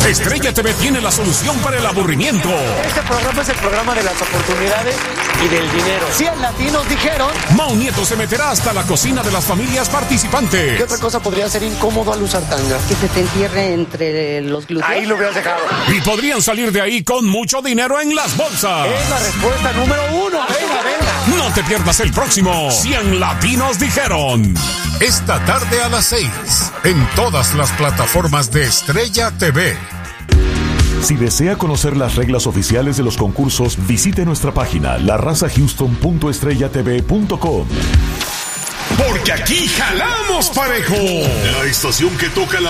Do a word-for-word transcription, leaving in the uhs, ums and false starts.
Estrella T V tiene la solución para el aburrimiento. Este programa es el programa de las oportunidades y del dinero. cien latinos dijeron. Mau Nieto se meterá hasta la cocina de las familias participantes. ¿Qué otra cosa podría ser incómodo al usar tanga? Que se te entierre entre los glúteos. Ahí lo hubieras dejado. Y podrían salir de ahí con mucho dinero en las bolsas. Es la respuesta número uno. Venga, venga. No te pierdas el próximo cien latinos dijeron. Esta tarde a las seis, en todas las plataformas de Estrella T V. Si desea conocer las reglas oficiales de los concursos, visite nuestra página la raza houston punto estrella t v punto com. Porque aquí jalamos parejo. La estación que toca la